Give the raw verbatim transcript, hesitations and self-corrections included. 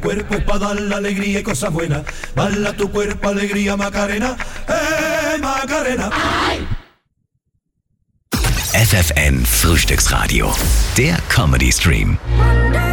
cuerpo es para dar la alegría y cosas buenas. Baila tu cuerpo, alegría, Macarena. ¡Eh, Macarena! F F N Frühstücksradio, der Comedy Stream.